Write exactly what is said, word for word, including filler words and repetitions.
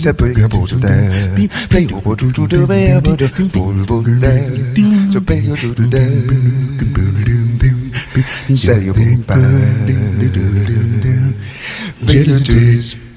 Play your boat there, play your boat to the way of the full boat there. So play your boat there, sell your boat back. Play your